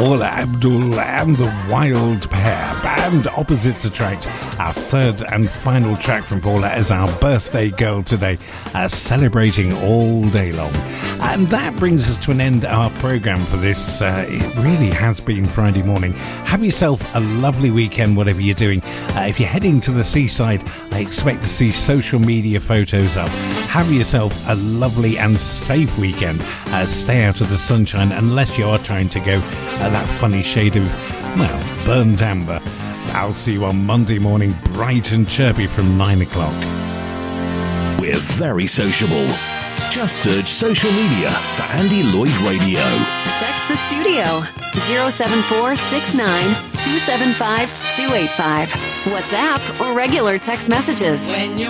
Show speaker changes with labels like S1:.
S1: Paula Abdul and the Wild Pair, band Opposites Attract. Our third and final track from Paula as our birthday girl today, celebrating all day long. And that brings us to an end our programme for this. It really has been Friday morning. Have yourself a lovely weekend, whatever you're doing. If you're heading to the seaside, I expect to see social media photos up. Have yourself a lovely and safe weekend. Stay out of the sunshine unless you are trying to go that funny shade of, well, burnt amber. I'll see you on Monday morning, bright and chirpy from 9 o'clock.
S2: We're very sociable. Just search social media for Andy Lloyd Radio.
S3: Text the studio 07469 275 285. WhatsApp or regular text messages.
S4: When you